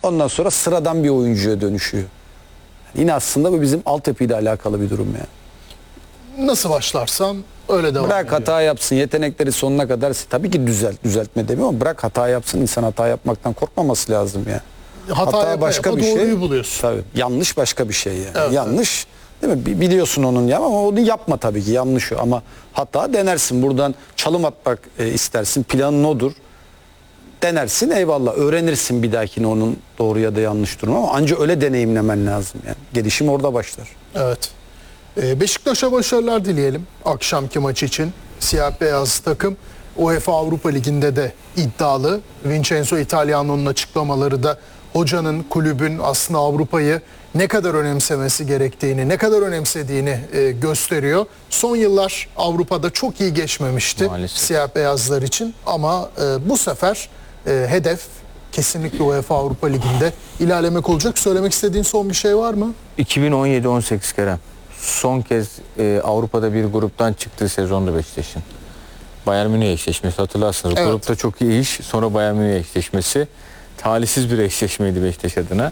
Ondan sonra sıradan bir oyuncuya dönüşüyor. Yine aslında bu bizim altyapıyla alakalı bir durum yani. Nasıl başlarsan öyle devam Bırak ediyor. hata yapsın, yetenekleri sonuna kadar tabii ki düzeltme demiyor ama bırak hata yapsın, insan hata yapmaktan korkmaması lazım yani. Hata başka bir doğruyu buluyorsun. Tabii. Yanlış başka bir şey yani. Evet, yanlış değil mi? Biliyorsun onun ya ama onu yapma tabii ki, yanlış o ama hata denersin. Buradan çalım atmak istersin. Planın odur. Denersin, eyvallah. Öğrenirsin bir dahakine onun doğru ya da yanlış durumu ama anca öyle deneyimlemen lazım yani. Gelişim orada başlar. Evet. Beşiktaş'a başarılar dileyelim akşamki maç için. Siyah beyaz takım UEFA Avrupa Ligi'nde de iddialı. Vincenzo Italiano'nun açıklamaları da hocanın, kulübün aslında Avrupa'yı ne kadar önemsemesi gerektiğini, ne kadar önemsediğini gösteriyor. Son yıllar Avrupa'da çok iyi geçmemişti maalesef siyah beyazlar için ama bu sefer hedef kesinlikle UEFA Avrupa Ligi'nde ilerlemek olacak. Söylemek istediğin son bir şey var mı? 2017-18 Kerem. Son kez Avrupa'da bir gruptan çıktığı sezonda Beşiktaş'ın. Bayern Münih eşleşmesi, hatırlarsınız. Evet. Grupta çok iyi iş, sonra Bayern Münih eşleşmesi. Talihsiz bir eşleşmeydi Beşiktaş adına.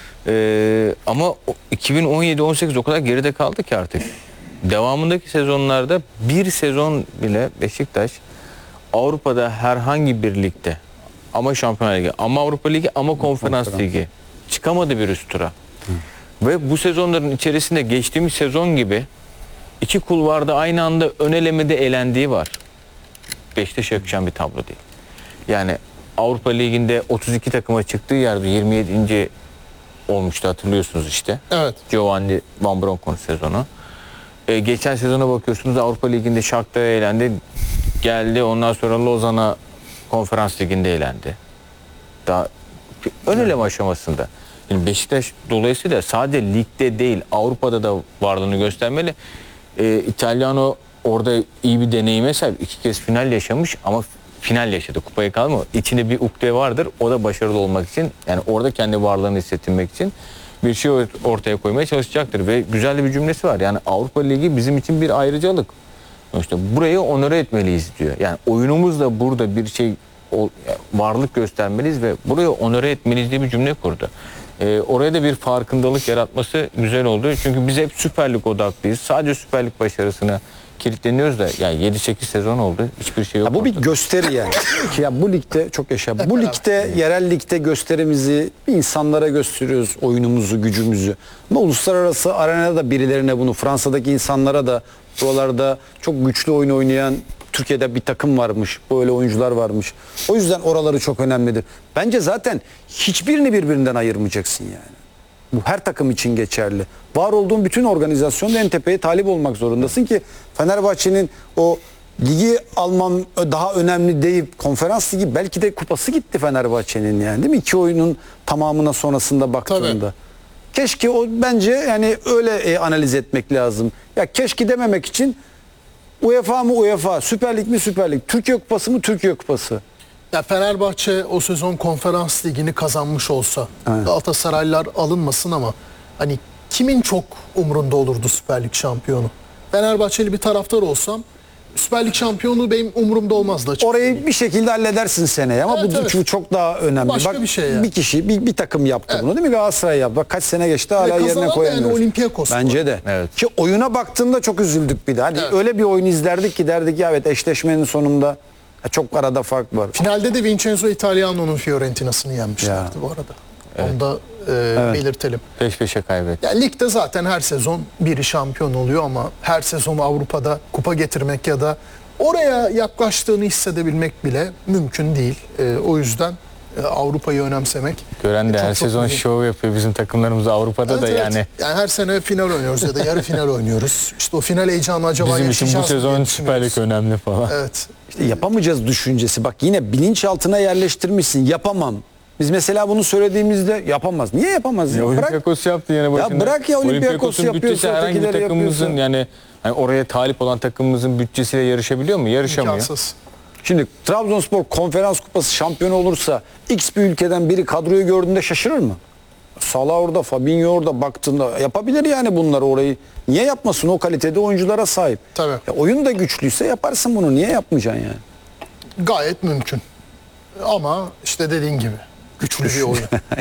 Ama 2017-18 o kadar geride kaldı ki artık. Devamındaki sezonlarda bir sezon bile Beşiktaş Avrupa'da herhangi bir ligde, ama Şampiyonlar Ligi, ama Avrupa Ligi, ama Konferans Ligi çıkamadı bir üst tura. Ve bu sezonların içerisinde geçtiğimiz sezon gibi iki kulvarda aynı anda ön elemede elendiği var. Beşiktaş'a yakışan bir tablo değil. Yani Avrupa Ligi'nde 32 takıma çıktığı yerde 27. olmuştu, hatırlıyorsunuz işte. Evet. Giovanni Van Bronckhorst sezonu. Geçen sezona bakıyorsunuz, Avrupa Ligi'nde Shakhtar'a elendi. Geldi, ondan sonra Lozan'a Konferans Ligi'nde elendi. Daha ön eleme aşamasında. Yani Beşiktaş dolayısıyla sadece ligde değil, Avrupa'da da varlığını göstermeli. İtalyano orada iyi bir deneyime sahip. 2 kez final yaşamış ama final yaşadı. Kupaya kalma. İçinde bir ukde vardır. O da başarılı olmak için, yani orada kendi varlığını hissettirmek için bir şey ortaya koymaya çalışacaktır. Ve güzel de bir cümlesi var. Yani Avrupa Ligi bizim için bir ayrıcalık. İşte burayı onore etmeliyiz diyor. Yani oyunumuzla burada bir şey varlık göstermeliyiz ve burayı onore etmeliyiz diye bir cümle kurdu. Oraya da bir farkındalık yaratması güzel oldu. Çünkü biz hep Süper Lig odaklıyız. Sadece Süper Lig başarısına kilitleniyoruz da yani 7-8 sezon oldu. Hiçbir şey yok. Ya bu bir gösteri yani. Ya bu ligde çok yaşa. Bu ligde, yerel ligde gösterimizi insanlara gösteriyoruz, oyunumuzu, gücümüzü. Ama uluslararası arenada da birilerine bunu, Fransa'daki insanlara da, buralarda çok güçlü oyun oynayan Türkiye'de bir takım varmış, böyle oyuncular varmış. O yüzden oraları çok önemlidir. Bence zaten hiçbirini birbirinden ayırmayacaksın yani. Bu her takım için geçerli. Var olduğun bütün organizasyonda en tepeye talip olmak zorundasın ki Fenerbahçe'nin o ligi almam daha önemli deyip Konferans Ligi, belki de kupası gitti Fenerbahçe'nin yani, değil mi? 2 oyunun tamamına sonrasında baktığında. Tabii. Keşke o, bence yani öyle analiz etmek lazım. Ya keşke dememek için UEFA mı UEFA, Süper Lig mi Süper Lig, Türkiye Kupası mı Türkiye Kupası. Ya Fenerbahçe o sezon Konferans Ligi'ni kazanmış olsa, evet, Galatasaraylılar alınmasın ama hani kimin çok umrunda olurdu Süper Lig şampiyonu? Fenerbahçeli bir taraftar olsam Süper Lig şampiyonluğu benim umurumda olmazdı açıkçası. Orayı bir şekilde halledersin seneye ama evet, bu çok daha önemli. Başka bak, bir şey yani. Bir kişi, bir takım yaptı bunu, değil mi? Galatasaray yaptı. Bak kaç sene geçti, hala yerine koyamıyoruz. Yani Olympiakos. Bence de. Evet. Ki oyuna baktığında çok üzüldük bir de. Hani öyle bir oyun izlerdik ki derdik ya, evet, eşleşmenin sonunda çok arada fark var. Finalde de Vincenzo Italiano'nun Fiorentina'sını yenmişlerdi bu arada. Evet. Onu da belirtelim. Peş peşe kaybetti. Yani ligde zaten her sezon biri şampiyon oluyor ama her sezon Avrupa'da kupa getirmek ya da oraya yaklaştığını hissedebilmek bile mümkün değil. O yüzden Avrupa'yı önemsemek. Gören de her sezon şov yapıyor bizim takımlarımız Avrupa'da da yani. Evet. Yani her sene final oynuyoruz ya da yarı final oynuyoruz. İşte o final heyecanı acaba bizim için bu sezon Süper Lig önemli falan. Evet. İşte yapamayacağız düşüncesi. Bak yine bilinçaltına yerleştirmişsin. Yapamam. Biz mesela bunu söylediğimizde yapamaz. Niye yapamaz? Ya Olympiakos yaptı yine başında. Ya bırak ya, Olympiakos'u yapıyorsa bütçesi herhangi bir takımımızın yapıyorsa. yani oraya talip olan takımımızın bütçesiyle yarışabiliyor mu? Yarışamıyor. İmkansız. Şimdi Trabzonspor Konferans Kupası şampiyonu olursa X bir ülkeden biri kadroyu gördüğünde şaşırır mı? Salah orada, Fabinho orada, baktığında yapabilir yani bunları, orayı. Niye yapmasın? O kalitede oyunculara sahip. Tabii. Ya oyun da güçlüyse yaparsın bunu. Niye yapmayacaksın yani? Gayet mümkün. Ama işte dediğin gibi güçlü bir oyun.